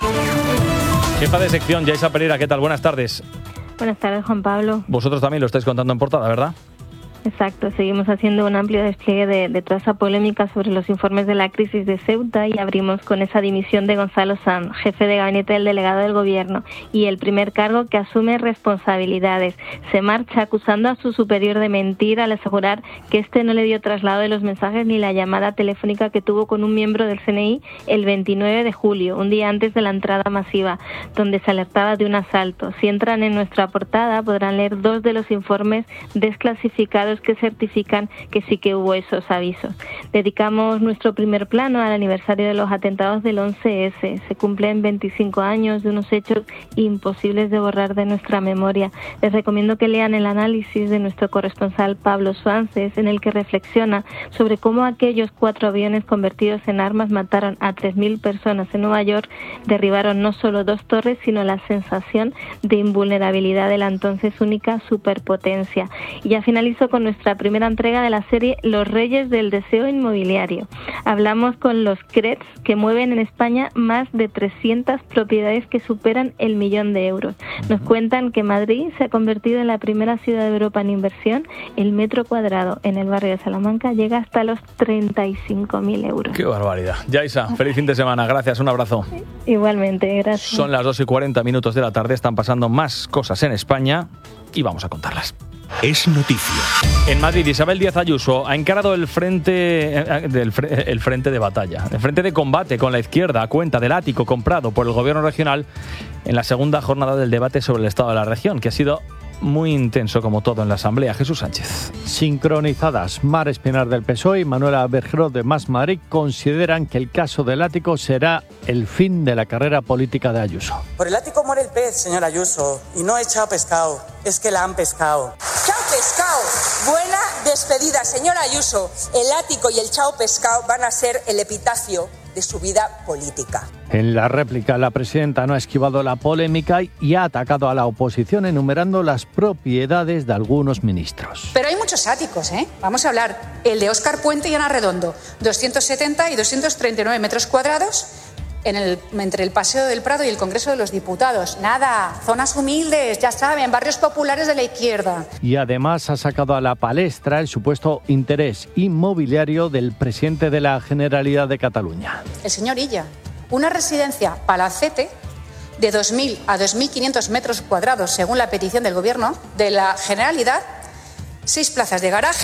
Jefa de sección, Yaisa Pereira, ¿qué tal? Buenas tardes. Buenas tardes, Juan Pablo. Vosotros también lo estáis contando en portada, ¿verdad? Exacto, seguimos haciendo un amplio despliegue de toda esa polémica sobre los informes de la crisis de Ceuta y abrimos con esa dimisión de Gonzalo Sanz, jefe de gabinete del delegado del Gobierno, y el primer cargo que asume responsabilidades. Se marcha acusando a su superior de mentir al asegurar que este no le dio traslado de los mensajes ni la llamada telefónica que tuvo con un miembro del CNI el 29 de julio, un día antes de la entrada masiva, donde se alertaba de un asalto. Si entran en nuestra portada podrán leer 2 de los informes desclasificados que certifican que sí que hubo esos avisos. Dedicamos nuestro primer plano al aniversario de los atentados del 11S. Se cumplen 25 años de unos hechos imposibles de borrar de nuestra memoria. Les recomiendo que lean el análisis de nuestro corresponsal Pablo Suances, en el que reflexiona sobre cómo aquellos 4 aviones convertidos en armas mataron a 3.000 personas en Nueva York, derribaron no solo 2 torres, sino la sensación de invulnerabilidad de la entonces única superpotencia. Y ya finalizo con nuestra primera entrega de la serie Los Reyes del Deseo Inmobiliario. Hablamos con los CREDs, que mueven en España más de 300 propiedades que superan el 1.000.000 de euros. Nos cuentan que Madrid se ha convertido en la primera ciudad de Europa en inversión. El metro cuadrado en el barrio de Salamanca llega hasta los 35.000 euros. ¡Qué barbaridad! Yaisa, feliz fin de semana. Gracias, un abrazo. Igualmente, gracias. Son las 2:40 de la tarde. Están pasando más cosas en España y vamos a contarlas. Es noticia. En Madrid, Isabel Díaz Ayuso ha encarado el frente de batalla, el frente de combate con la izquierda a cuenta del ático comprado por el gobierno regional en la segunda jornada del debate sobre el estado de la región, que ha sido muy intenso como todo en la Asamblea. Jesús Sánchez. Sincronizadas, Mar Espinar del PSOE y Manuela Bergeró de Más Madrid consideran que el caso del ático será el fin de la carrera política de Ayuso. Por el ático muere el pez, señora Ayuso, y no he echado pescado, es que la han pescado. ¡Chao pescado! Buena despedida, señora Ayuso. El ático y el chao pescado van a ser el epitafio de su vida política. En la réplica, la presidenta no ha esquivado la polémica y ha atacado a la oposición enumerando las propiedades de algunos ministros. Pero hay muchos áticos, ¿eh? Vamos a hablar. El de Óscar Puente y Ana Redondo, 270 y 239 metros cuadrados entre el Paseo del Prado y el Congreso de los Diputados. Nada, zonas humildes, ya saben, barrios populares de la izquierda. Y además ha sacado a la palestra el supuesto interés inmobiliario del presidente de la Generalidad de Cataluña. El señor Illa. Una residencia palacete de 2.000 a 2.500 metros cuadrados, según la petición del Gobierno de la Generalidad, 6 plazas de garaje,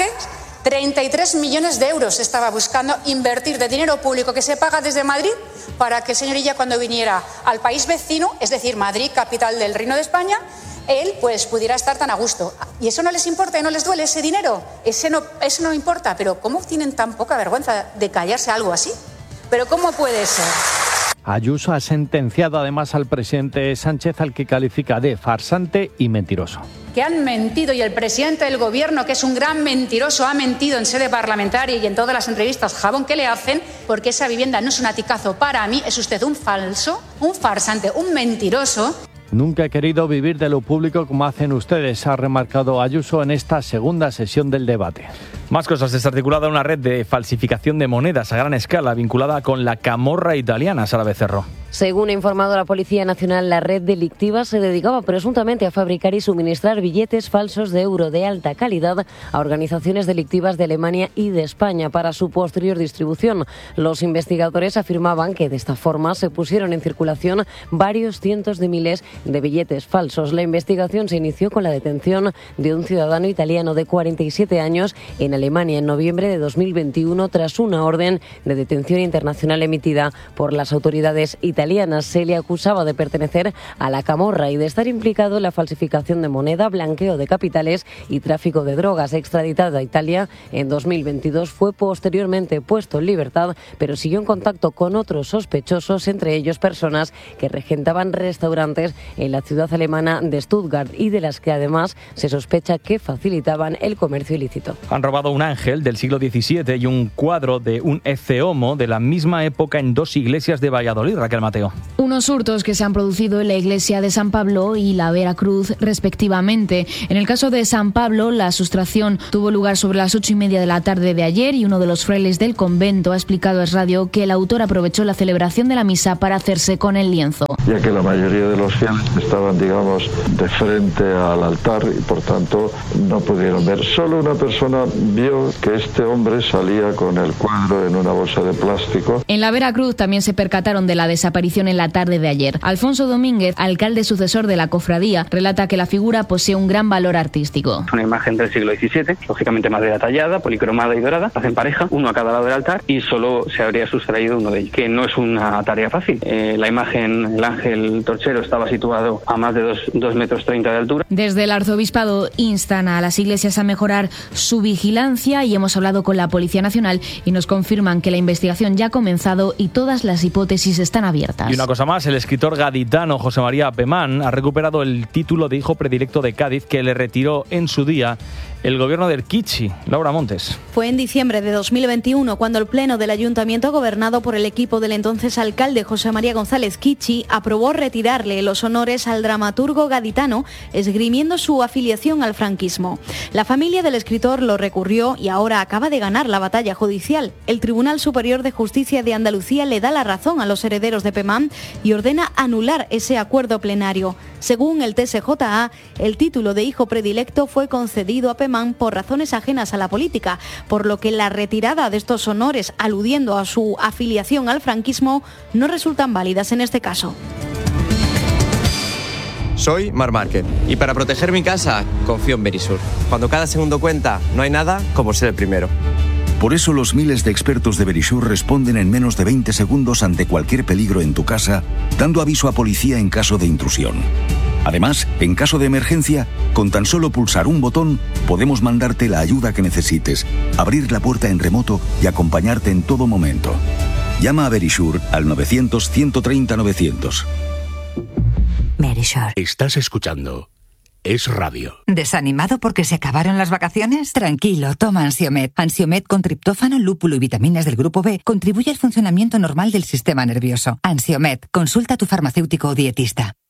33 millones de euros estaba buscando invertir de dinero público que se paga desde Madrid para que el señor Illa, cuando viniera al país vecino, es decir, Madrid, capital del Reino de España, él pues pudiera estar tan a gusto. ¿Y eso no les importa y no les duele ese dinero? Eso no importa, pero ¿cómo tienen tan poca vergüenza de callarse algo así? ¿Pero cómo puede ser? Ayuso ha sentenciado además al presidente Sánchez, al que califica de farsante y mentiroso. Que han mentido, y el presidente del Gobierno, que es un gran mentiroso, ha mentido en sede parlamentaria y en todas las entrevistas jabón que le hacen, porque esa vivienda no es un aticazo para mí, es usted un falso, un farsante, un mentiroso. Nunca he querido vivir de lo público como hacen ustedes, ha remarcado Ayuso en esta segunda sesión del debate. Más cosas. Desarticulada una red de falsificación de monedas a gran escala vinculada con la camorra italiana. Sara Becerro. Según ha informado la Policía Nacional, la red delictiva se dedicaba presuntamente a fabricar y suministrar billetes falsos de euro de alta calidad a organizaciones delictivas de Alemania y de España para su posterior distribución. Los investigadores afirmaban que de esta forma se pusieron en circulación varios cientos de miles de billetes falsos. La investigación se inició con la detención de un ciudadano italiano de 47 años en Alemania en noviembre de 2021 tras una orden de detención internacional emitida por las autoridades italianas. Se le acusaba de pertenecer a la camorra y de estar implicado en la falsificación de moneda, blanqueo de capitales y tráfico de drogas. Extraditado a Italia en 2022, fue posteriormente puesto en libertad, pero siguió en contacto con otros sospechosos, entre ellos personas que regentaban restaurantes en la ciudad alemana de Stuttgart y de las que además se sospecha que facilitaban el comercio ilícito. Han robado encontrado un ángel del siglo XVII y un cuadro de un Ecce Homo de la misma época en 2 iglesias de Valladolid. Raquel Mateo. Unos hurtos que se han producido en la iglesia de San Pablo y la Veracruz, respectivamente. En el caso de San Pablo, la sustracción tuvo lugar sobre las 8:30 de la tarde de ayer y uno de los frailes del convento ha explicado a Es Radio que el autor aprovechó la celebración de la misa para hacerse con el lienzo. Ya que la mayoría de los fieles estaban, digamos, de frente al altar y por tanto no pudieron ver. Solo una persona vio que este hombre salía con el cuadro en una bolsa de plástico. En la Veracruz también se percataron de la desaparición en la tarde de ayer. Alfonso Domínguez, alcalde sucesor de la cofradía, relata que la figura posee un gran valor artístico. Una imagen del siglo XVII, lógicamente madera tallada, policromada y dorada, hacen pareja, uno a cada lado del altar y solo se habría sustraído uno de ellos, que no es una tarea fácil. La imagen, el ángel torchero, estaba situado a más de 2,30 metros de altura. Desde el arzobispado instan a las iglesias a mejorar su vigilancia y hemos hablado con la Policía Nacional y nos confirman que la investigación ya ha comenzado y todas las hipótesis están abiertas. Y una cosa más, el escritor gaditano José María Pemán ha recuperado el título de hijo predilecto de Cádiz que le retiró en su día el gobierno de Erquichi. Laura Montes. Fue en diciembre de 2021 cuando el Pleno del Ayuntamiento, gobernado por el equipo del entonces alcalde José María González Kichi, aprobó retirarle los honores al dramaturgo gaditano, esgrimiendo su afiliación al franquismo. La familia del escritor lo recurrió y ahora acaba de ganar la batalla judicial. El Tribunal Superior de Justicia de Andalucía le da la razón a los herederos de Pemán y ordena anular ese acuerdo plenario. Según el TSJA, el título de hijo predilecto fue concedido a Pemán por razones ajenas a la política, por lo que la retirada de estos honores, aludiendo a su afiliación al franquismo, no resultan válidas en este caso. Soy Marc Márquez y para proteger mi casa confío en Verisur. Cuando cada segundo cuenta, no hay nada como ser el primero. Por eso los miles de expertos de Verisur responden en menos de 20 segundos ante cualquier peligro en tu casa, dando aviso a policía en caso de intrusión. Además, en caso de emergencia, con tan solo pulsar un botón, podemos mandarte la ayuda que necesites, abrir la puerta en remoto y acompañarte en todo momento. Llama a Verisur al 900-130-900. Verisur. Estás escuchando Es Radio. ¿Desanimado porque se acabaron las vacaciones? Tranquilo, toma Ansiomed. Ansiomed con triptófano, lúpulo y vitaminas del grupo B contribuye al funcionamiento normal del sistema nervioso. Ansiomed, consulta a tu farmacéutico o dietista.